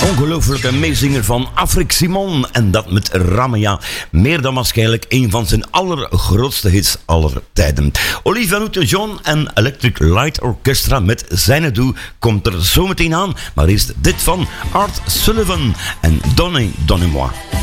ongelooflijke meezinger van Afrik Simon. En dat met Ramaya. Meer dan waarschijnlijk een van zijn allergrootste hits aller tijden. Olivia Newton-John en Electric Light Orchestra met Xanadu komt er zo meteen aan. Maar eerst dit van Art Sullivan en Donnez-moi.